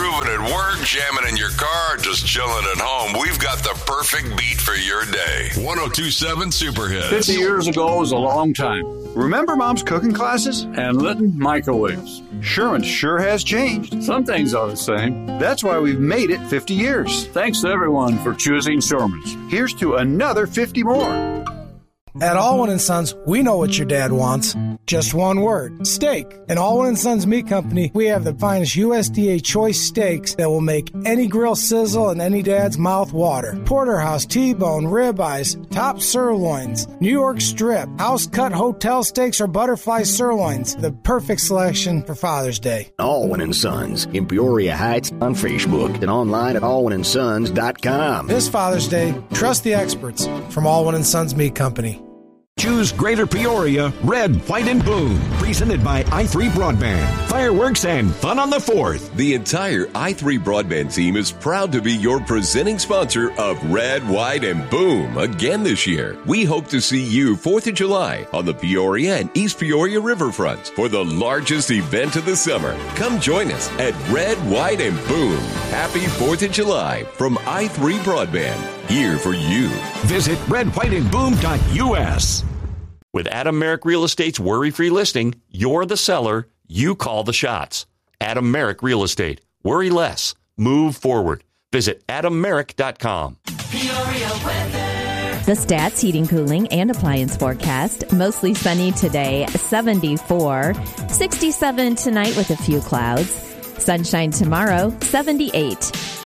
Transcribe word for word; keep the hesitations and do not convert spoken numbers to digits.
grooving at work, jamming in your car, just chilling at home, we've got the perfect beat for your day. one oh two point seven Super Hits. fifty years ago was a long time. Remember Mom's cooking classes? And Litton microwaves. Sherman sure has changed. Some things are the same. That's why we've made it fifty years. Thanks to everyone for choosing Sherman's. Here's to another fifty more. At Allwyn and Sons, we know what your dad wants. Just one word, steak. In Allwyn and Sons Meat Company, we have the finest U S D A choice steaks that will make any grill sizzle and any dad's mouth water. Porterhouse, T-bone, ribeyes, top sirloins, New York strip, house-cut hotel steaks, or butterfly sirloins. The perfect selection for Father's Day. Allwyn and Sons in Peoria Heights on Facebook and online at allwyn and sons dot com. This Father's Day, trust the experts from Allwyn and Sons Meat Company. Choose Greater Peoria, Red, White, and Boom. Presented by i three Broadband. Fireworks and fun on the fourth. The entire i three Broadband team is proud to be your presenting sponsor of Red, White, and Boom again this year. We hope to see you fourth of July on the Peoria and East Peoria Riverfronts for the largest event of the summer. Come join us at Red, White, and Boom. Happy fourth of July from i three Broadband. Here for you. Visit red white and boom dot U S. With Adam Merrick Real Estate's worry-free listing, you're the seller, you call the shots. Adam Merrick Real Estate. Worry less. Move forward. Visit adam merrick dot com. Peoria weather. The Stats Heating, Cooling, and Appliance forecast. Mostly sunny today, seventy-four. sixty-seven tonight with a few clouds. Sunshine tomorrow, seventy-eight.